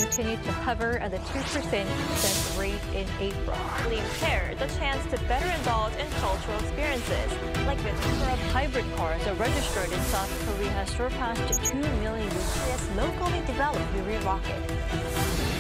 continued to hover at the 2% rate in April. Impaired the chance to better indulge in cultural experiences, like the number of hybrid cars are registered in South Korea has surpassed 2 million. This locally developed Yuri rocket.